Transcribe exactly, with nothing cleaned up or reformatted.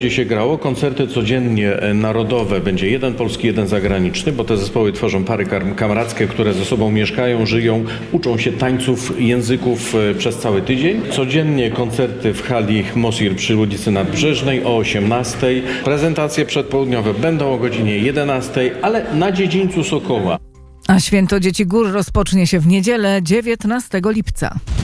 Będzie się grało, koncerty codziennie narodowe, będzie jeden polski, jeden zagraniczny, bo te zespoły tworzą pary kamrackie, które ze sobą mieszkają, żyją, uczą się tańców, języków przez cały tydzień. Codziennie koncerty w hali Mosir przy ulicy Nadbrzeżnej o osiemnastej. Prezentacje przedpołudniowe będą o godzinie jedenastej, ale na dziedzińcu Sokoła. A Święto Dzieci Gór rozpocznie się w niedzielę dziewiętnastego lipca.